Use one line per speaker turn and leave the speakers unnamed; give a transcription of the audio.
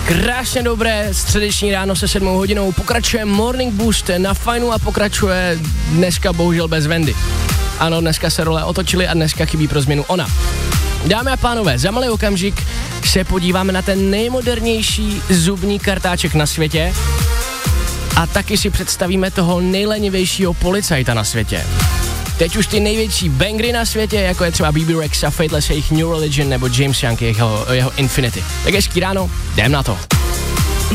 Krásně dobré středeční ráno se 7 hodinou. Pokračuje Morning Boost na Fajnu a pokračuje dneska bohužel bez Wendy. Ano, dneska se role otočily a dneska chybí pro změnu ona. Dámy a pánové, za malý okamžik se podíváme na ten nejmodernější zubní kartáček na světě a taky si představíme toho nejlenivějšího policajta na světě. Teď už ty největší bangry na světě, jako je třeba BB Rexa, Faithless, jejich New Religion nebo James Young, jeho Infinity. Tak hezký ráno, jdem na to.